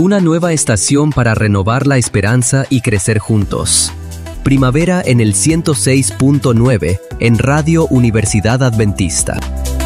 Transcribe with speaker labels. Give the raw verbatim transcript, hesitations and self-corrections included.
Speaker 1: Una nueva estación para renovar la esperanza y crecer juntos. Primavera en el ciento seis punto nueve en Radio Universidad Adventista.